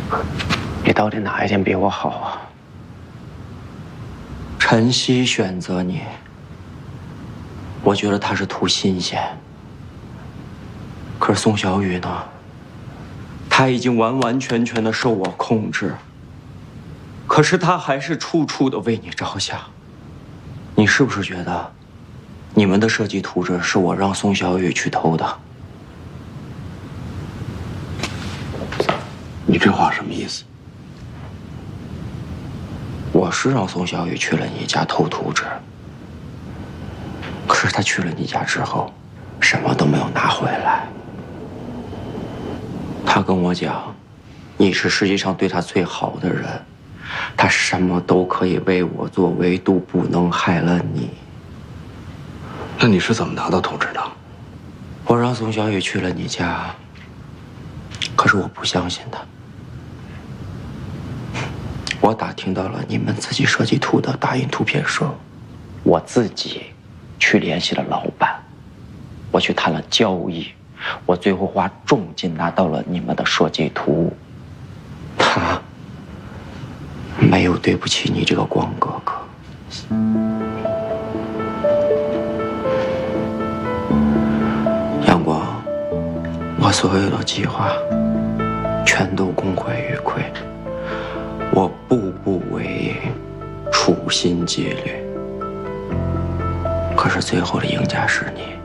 你到底哪一点比我好啊？ 晨曦选择你，我觉得他是图新鲜。可是宋小雨呢？他已经完完全全的受我控制，可是他还是处处的为你着想。你是不是觉得，你们的设计图纸是我让宋小雨去偷的？ 你这话什么意思？ 我是让宋小雨去了你家偷图纸，可是他去了你家之后，什么都没有拿回来。他跟我讲，你是世界上对他最好的人，他什么都可以为我做，唯独不能害了你。 那你是怎么拿到图纸的？ 我让宋小雨去了你家，可是我不相信他。我打听到了你们自己设计图的打印图片社，我自己去联系了老板，我去谈了交易，我最后花重金拿到了你们的设计图。他没有对不起你这个光哥哥。阳光，我所有的计划全都功亏一篑，我步步为营，处心积虑，可是最后的赢家是你。